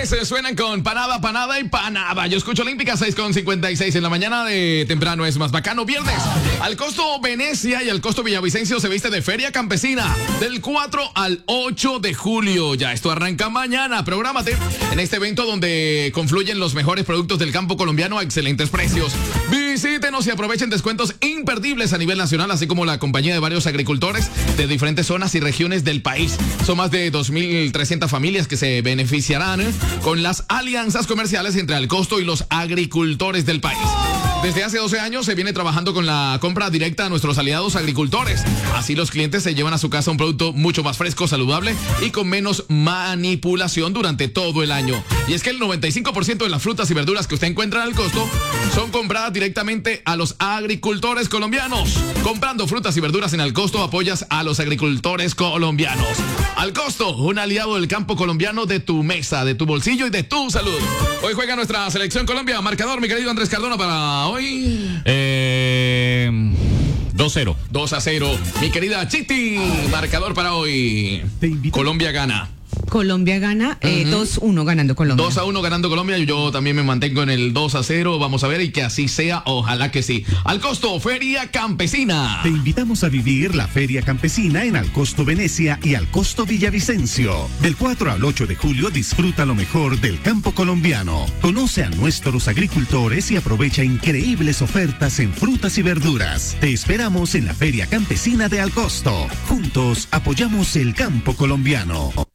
Titulares suenan con panada, panada y panada. Yo escucho Olímpica 6:56 en la mañana de temprano. Es más bacano viernes. Al Costo Venecia y al Costo Villavicencio se viste de feria campesina del 4 al 8 de julio. Ya esto arranca mañana. Prográmate en este evento donde confluyen los mejores productos del campo colombiano a excelentes precios. Visítenos y aprovechen descuentos imperdibles a nivel nacional, así como la compañía de varios agricultores de diferentes zonas y regiones del país. Son más de 2.300 familias que se beneficiarán con las alianzas comerciales entre Alcosto y los agricultores del país. Desde hace 12 años se viene trabajando con la compra directa a nuestros aliados agricultores. Así los clientes se llevan a su casa un producto mucho más fresco, saludable y con menos manipulación durante todo el año. Y es que el 95% de las frutas y verduras que usted encuentra en Alcosto son compradas directamente a los agricultores colombianos. Comprando frutas y verduras en Alcosto apoyas a los agricultores colombianos. Alcosto, un aliado del campo colombiano, de tu mesa, de tu bolsillo y de tu salud. Hoy juega nuestra selección Colombia. Marcador, mi querido Andrés Cardona, para hoy. 2-0. 2-0. Mi querida Chiti, marcador para hoy. Colombia gana. Colombia gana 2-1 ganando Colombia. 2-1 ganando Colombia. Yo también me mantengo en el 2-0. Vamos a ver, y que así sea. Ojalá que sí. Alcosto, Feria Campesina. Te invitamos a vivir la Feria Campesina en Alcosto Venecia y Alcosto Villavicencio. Del 4 al 8 de julio disfruta lo mejor del campo colombiano. Conoce a nuestros agricultores y aprovecha increíbles ofertas en frutas y verduras. Te esperamos en la Feria Campesina de Alcosto. Juntos apoyamos el campo colombiano.